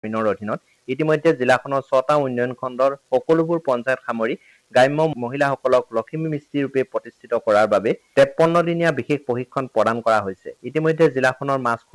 আইনৰ অধীনত ইতিমধ্যে জিলাখনৰ 6টা উন্নয়ন খণ্ডৰ সকলোবোৰ পঞ্চায়ত সামৰি গ্ৰাম্য মহিলাসকলক লখিমী মিস্ত্ৰী ৰূপে প্ৰতিষ্ঠিত কৰাৰ বাবে 53 দিনীয়া বিশেষ প্ৰশিক্ষণ প্ৰদান কৰা হৈছে। ইতিমধ্যে জিলাখনৰ মাছ